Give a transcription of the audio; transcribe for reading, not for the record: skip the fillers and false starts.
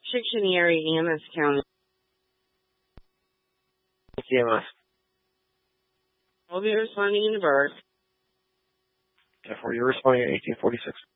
Dictionary, Annis County. CMS. Will be responding in verse. Therefore, you're responding in 1846.